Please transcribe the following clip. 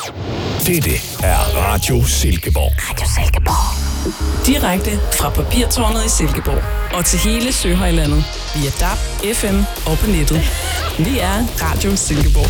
Dette er Radio Silkeborg. Radio Silkeborg. Direkte fra Papirtårnet i Silkeborg og til hele Søhøjlandet via DAB, FM og på nettet. Vi er Radio Silkeborg.